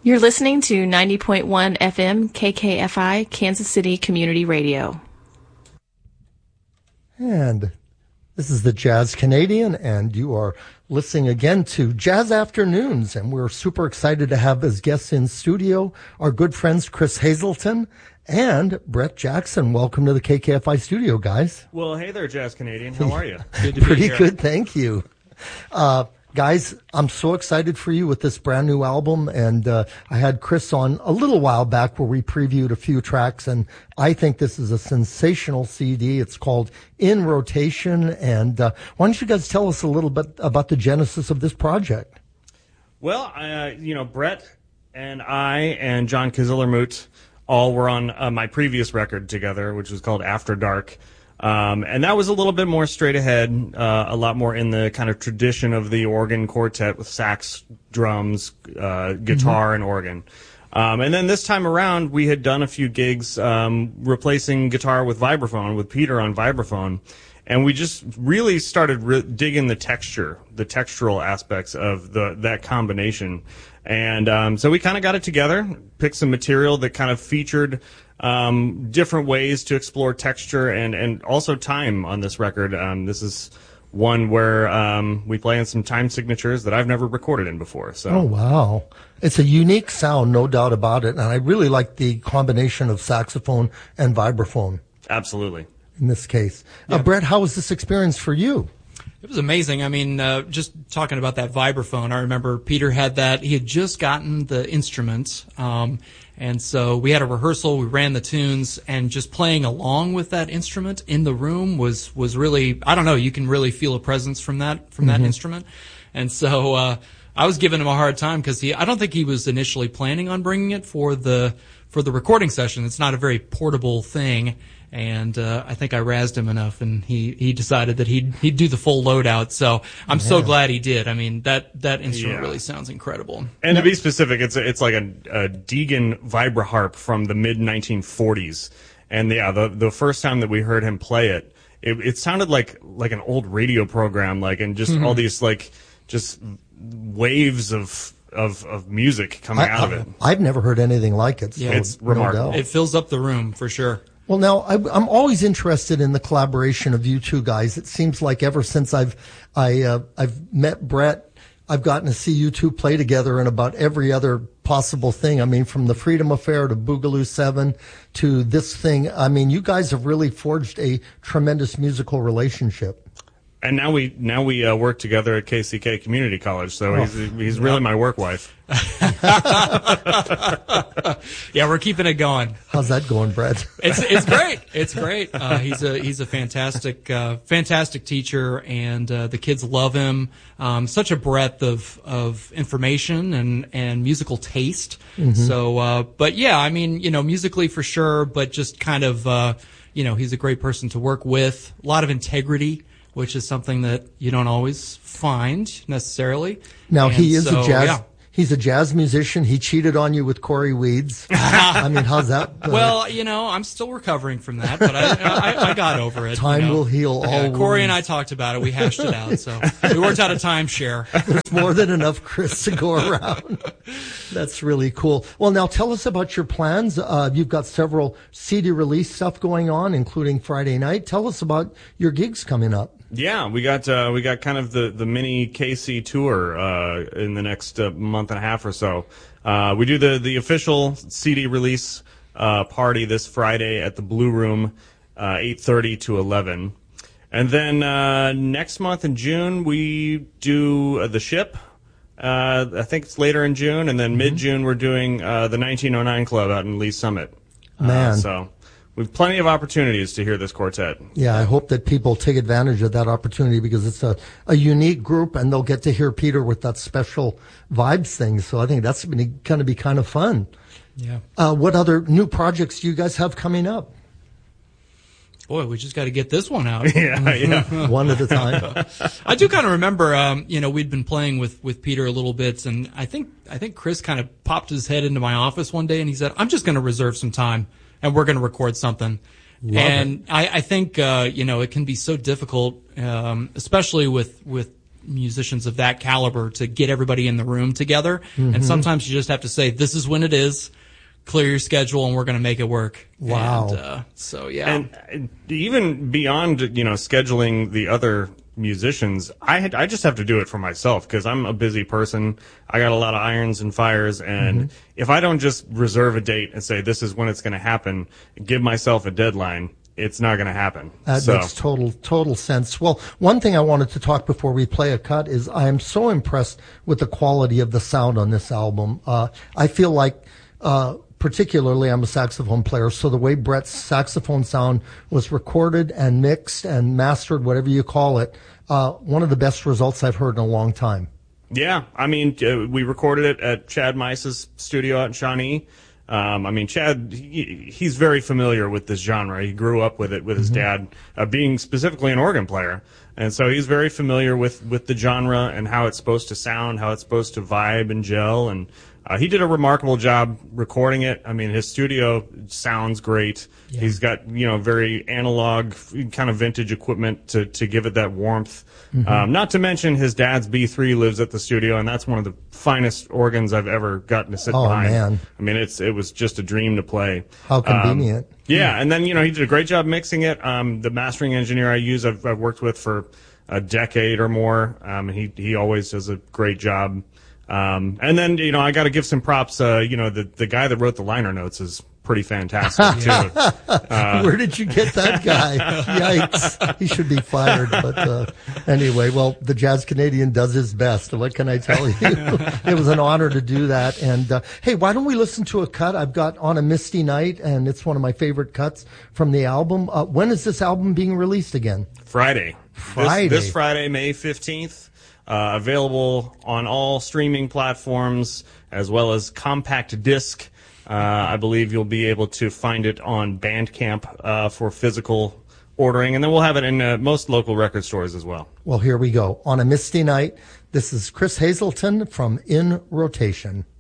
You're listening to 90.1 FM KKFI, Kansas City Community Radio. And this is the Jazz Canadian, and you are listening again to Jazz Afternoons, and we're super excited to have as guests in studio our good friends Chris Hazelton and Brett Jackson. Welcome to the KKFI studio, guys. Well, hey there, Jazz Canadian. How are you? Good to be here. Pretty good, thank you. Guys, I'm so excited for you with this brand new album, and I had Chris on a little while back where we previewed a few tracks, and I think this is a sensational CD. It's called In Rotation, and why don't you guys tell us a little bit about the genesis of this project? Well, Brett and I and John Kizillermoot all were on my previous record together, which was called After Dark. And that was a little bit more straight ahead, a lot more in the kind of tradition of the organ quartet with sax, drums, guitar, and organ. And then this time around, we had done a few gigs replacing guitar with vibraphone, with Peter on vibraphone. And we just really started digging the textural aspects of that combination. And so we kind of got it together, picked some material that kind of featured different ways to explore texture and also time on this record. This is one where we play in some time signatures that I've never recorded in before. So. Oh, wow. It's a unique sound, no doubt about it. And I really like the combination of saxophone and vibraphone. Absolutely. In this case. Yeah. Brett, how was this experience for you? It was amazing. I mean, just talking about that vibraphone, I remember Peter had that. He had just gotten the instrument, and so we had a rehearsal. We ran the tunes, and just playing along with that instrument in the room was really, I don't know, you can really feel a presence from that instrument. And so I was giving him a hard time because I don't think he was initially planning on bringing it for the recording session. It's not a very portable thing. And I think I razzed him enough, and he decided that he'd do the full loadout. So I'm so glad he did. I mean, that instrument really sounds incredible. And to be specific, it's like a Deegan vibraharp from the mid 1940s. And the first time that we heard him play it sounded like an old radio program, and just all these just waves of music coming out of it. I've never heard anything like it. So yeah, it's remarkable. It fills up the room for sure. Well, now I'm always interested in the collaboration of you two guys. It seems like ever since I've met Brett, I've gotten to see you two play together in about every other possible thing. I mean, from the Freedom Affair to Boogaloo 7 to this thing. I mean, you guys have really forged a tremendous musical relationship. And now we work together at KCK Community College, so he's really my work wife. Yeah, we're keeping it going. How's that going, Brett? It's great. It's great. He's a fantastic teacher, and the kids love him. Such a breadth of information and musical taste. Mm-hmm. So, but yeah, I mean, musically for sure, but just kind of, he's a great person to work with. A lot of integrity, which is something that you don't always find necessarily. Now, he's a jazz musician. He cheated on you with Corey Weeds. I mean, how's that? Well, I'm still recovering from that, but I got over it. Time will heal all wounds. Corey and I talked about it. We hashed it out, so we worked out a timeshare. There's more than enough Chris to go around. That's really cool. Well, now tell us about your plans. You've got several CD release stuff going on, including Friday night. Tell us about your gigs coming up. Yeah, we got kind of the mini KC tour in the next month and a half or so. We do the official CD release party this Friday at the Blue Room, 8:30 to 11, and then next month in June we do the Ship. I think it's later in June, and then mid-June we're doing the 1909 Club out in Lee Summit. Man. So we have plenty of opportunities to hear this quartet. Yeah, I hope that people take advantage of that opportunity because it's a unique group, and they'll get to hear Peter with that special vibes thing. So I think that's going to be kind of fun. Yeah. What other new projects do you guys have coming up? Boy, we just got to get this one out. Yeah. One at a time. I do kind of remember, we'd been playing with Peter a little bit, and I think Chris kind of popped his head into my office one day, and he said, "I'm just going to reserve some time, and we're going to record something." I think, it can be so difficult, especially with musicians of that caliber to get everybody in the room together. And sometimes you just have to say, this is when it is. Clear your schedule, and we're going to make it work. Wow. And, so, yeah. And even beyond, scheduling the other musicians, I just have to do it for myself because I'm a busy person. I got a lot of irons and fires, and if I don't just reserve a date and say this is when it's going to happen, give myself a deadline, it's not going to happen. That makes total sense. Well, one thing I wanted to talk before we play a cut is I am so impressed with the quality of the sound on this album. I feel like particularly, I'm a saxophone player, so the way Brett's saxophone sound was recorded and mixed and mastered, whatever you call it, one of the best results I've heard in a long time. Yeah, I mean, we recorded it at Chad Meiss's studio out in Shawnee. Chad, he's very familiar with this genre. He grew up with it with his dad, being specifically an organ player. And so he's very familiar with the genre and how it's supposed to sound, how it's supposed to vibe and gel. And he did a remarkable job recording it. I mean, his studio sounds great. Yeah. He's got, very analog, kind of vintage equipment to give it that warmth. Not to mention his dad's B3 lives at the studio, and that's one of the finest organs I've ever gotten to sit behind. Man. I mean, it was just a dream to play. How convenient. Yeah, and then, he did a great job mixing it. The mastering engineer I use, I've worked with for a decade or more. He always does a great job. And then, I got to give some props. The guy that wrote the liner notes is pretty fantastic too. Where did you get that guy? Yikes. He should be fired. But anyway, well, the Jazz Canadian does his best. What can I tell you? It was an honor to do that. And hey, why don't we listen to a cut I've got, On a Misty Night, and it's one of my favorite cuts from the album. When is this album being released again? Friday. This Friday, May 15th. Available on all streaming platforms as well as compact disc. I believe you'll be able to find it on Bandcamp for physical ordering, and then we'll have it in most local record stores as well. Well, here we go. On a Misty Night, this is Chris Hazelton from In Rotation.